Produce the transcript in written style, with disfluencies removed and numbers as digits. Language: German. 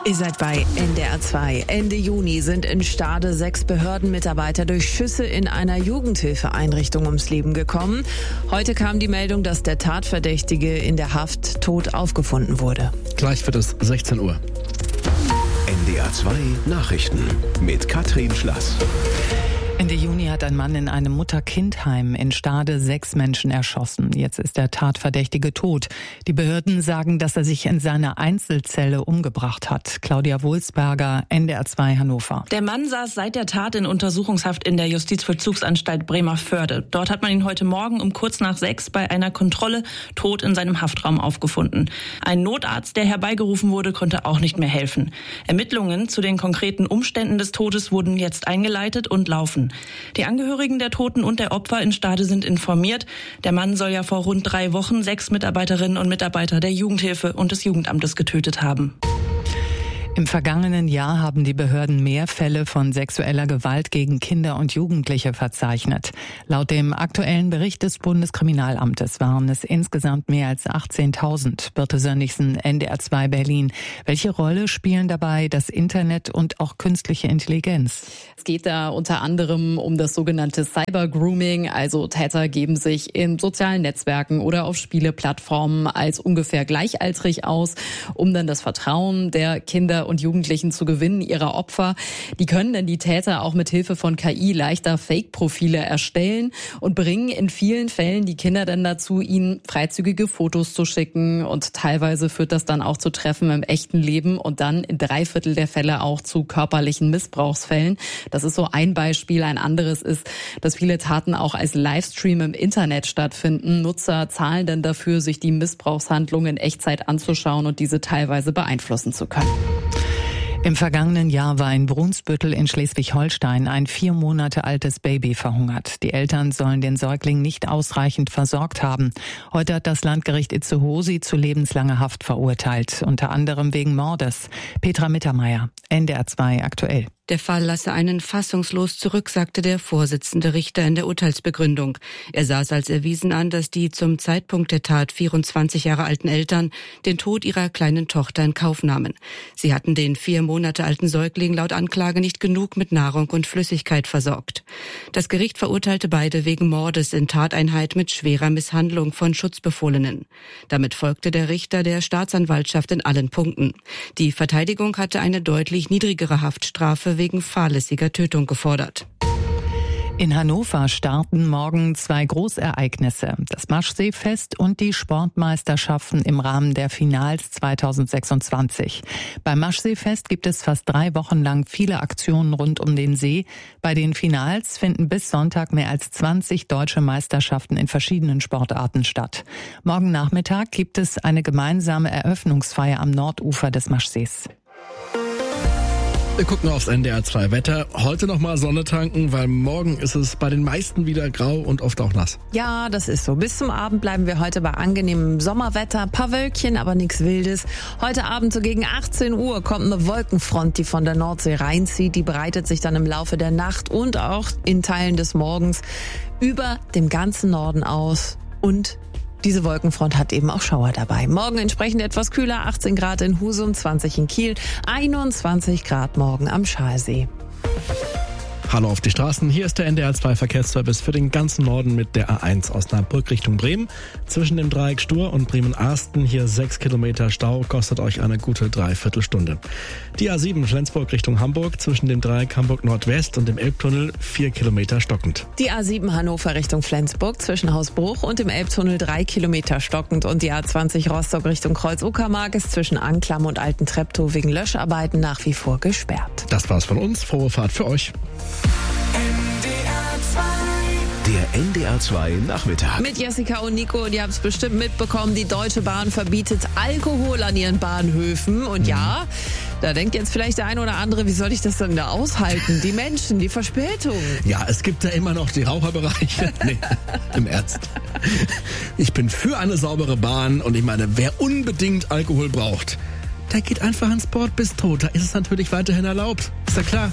Ihr seid bei NDR 2. Ende Juni sind in Stade 6 Behördenmitarbeiter durch Schüsse in einer Jugendhilfeeinrichtung ums Leben gekommen. Heute kam die Meldung, dass der Tatverdächtige in der Haft tot aufgefunden wurde. Gleich wird es 16 Uhr. NDR 2 Nachrichten mit Katrin Schlass. Ende Juni hat ein Mann in einem Mutter-Kind-Heim in Stade 6 Menschen erschossen. Jetzt ist der Tatverdächtige tot. Die Behörden sagen, dass er sich in seiner Einzelzelle umgebracht hat. Claudia Wohlsberger, NDR 2 Hannover. Der Mann saß seit der Tat in Untersuchungshaft in der Justizvollzugsanstalt Bremervörde. Dort hat man ihn heute Morgen um kurz nach 6 bei einer Kontrolle tot in seinem Haftraum aufgefunden. Ein Notarzt, der herbeigerufen wurde, konnte auch nicht mehr helfen. Ermittlungen zu den konkreten Umständen des Todes wurden jetzt eingeleitet und laufen. Die Angehörigen der Toten und der Opfer in Stade sind informiert. Der Mann soll ja vor rund 3 Wochen 6 Mitarbeiterinnen und Mitarbeiter der Jugendhilfe und des Jugendamtes getötet haben. Im vergangenen Jahr haben die Behörden mehr Fälle von sexueller Gewalt gegen Kinder und Jugendliche verzeichnet. Laut dem aktuellen Bericht des Bundeskriminalamtes waren es insgesamt mehr als 18.000. Birte Sönnigsen, NDR 2 Berlin. Welche Rolle spielen dabei das Internet und auch künstliche Intelligenz? Es geht da unter anderem um das sogenannte Cyber-Grooming. Also Täter geben sich in sozialen Netzwerken oder auf Spieleplattformen als ungefähr gleichaltrig aus, um dann das Vertrauen der Kinder und Jugendlichen zu gewinnen, ihrer Opfer. Die können dann die Täter auch mit Hilfe von KI leichter Fake-Profile erstellen und bringen in vielen Fällen die Kinder dann dazu, ihnen freizügige Fotos zu schicken, und teilweise führt das dann auch zu Treffen im echten Leben und dann in 3/4 der Fälle auch zu körperlichen Missbrauchsfällen. Das ist so ein Beispiel. Ein anderes ist, dass viele Taten auch als Livestream im Internet stattfinden. Nutzer zahlen dann dafür, sich die Missbrauchshandlungen in Echtzeit anzuschauen und diese teilweise beeinflussen zu können. Im vergangenen Jahr war in Brunsbüttel in Schleswig-Holstein ein 4 Monate altes Baby verhungert. Die Eltern sollen den Säugling nicht ausreichend versorgt haben. Heute hat das Landgericht Itzehoe sie zu lebenslanger Haft verurteilt, unter anderem wegen Mordes. Petra Mittermeier, NDR 2 aktuell. Der Fall lasse einen fassungslos zurück, sagte der Vorsitzende Richter in der Urteilsbegründung. Er sah es als erwiesen an, dass die zum Zeitpunkt der Tat 24 Jahre alten Eltern den Tod ihrer kleinen Tochter in Kauf nahmen. Sie hatten den 4 Monate alten Säugling laut Anklage nicht genug mit Nahrung und Flüssigkeit versorgt. Das Gericht verurteilte beide wegen Mordes in Tateinheit mit schwerer Misshandlung von Schutzbefohlenen. Damit folgte der Richter der Staatsanwaltschaft in allen Punkten. Die Verteidigung hatte eine deutlich niedrigere Haftstrafe wegen fahrlässiger Tötung gefordert. In Hannover starten morgen 2 Großereignisse, das Maschseefest und die Sportmeisterschaften im Rahmen der Finals 2026. Beim Maschseefest gibt es fast 3 Wochen lang viele Aktionen rund um den See. Bei den Finals finden bis Sonntag mehr als 20 deutsche Meisterschaften in verschiedenen Sportarten statt. Morgen Nachmittag gibt es eine gemeinsame Eröffnungsfeier am Nordufer des Maschsees. Wir gucken aufs NDR 2 Wetter. Heute nochmal Sonne tanken, weil morgen ist es bei den meisten wieder grau und oft auch nass. Ja, das ist so. Bis zum Abend bleiben wir heute bei angenehmem Sommerwetter. Ein paar Wölkchen, aber nichts Wildes. Heute Abend so gegen 18 Uhr kommt eine Wolkenfront, die von der Nordsee reinzieht. Die breitet sich dann im Laufe der Nacht und auch in Teilen des Morgens über dem ganzen Norden aus. Und diese Wolkenfront hat eben auch Schauer dabei. Morgen entsprechend etwas kühler, 18 Grad in Husum, 20 in Kiel, 21 Grad morgen am Schalsee. Hallo auf die Straßen, hier ist der NDR 2 Verkehrsservice für den ganzen Norden mit der A1 Osnabrück Richtung Bremen. Zwischen dem Dreieck Stur und Bremen-Arsten hier 6 Kilometer Stau, kostet euch eine gute Dreiviertelstunde. Die A7 Flensburg Richtung Hamburg, zwischen dem Dreieck Hamburg Nordwest und dem Elbtunnel 4 Kilometer stockend. Die A7 Hannover Richtung Flensburg, zwischen Hausbruch und dem Elbtunnel 3 Kilometer stockend. Und die A20 Rostock Richtung Kreuz-Uckermark ist zwischen Anklam und Alten Treptow wegen Löscharbeiten nach wie vor gesperrt. Das war's von uns, frohe Fahrt für euch. Der NDR 2 Nachmittag. Mit Jessica und Nico, und ihr habt es bestimmt mitbekommen, die Deutsche Bahn verbietet Alkohol an ihren Bahnhöfen. Und ja, da denkt jetzt vielleicht der eine oder andere, wie soll ich das denn da aushalten? Die Menschen, die Verspätung. Ja, es gibt da immer noch die Raucherbereiche. Nee, im Ernst. Ich bin für eine saubere Bahn und ich meine, wer unbedingt Alkohol braucht, der geht einfach ins Sportbistro. Da ist es natürlich weiterhin erlaubt. Ist ja klar.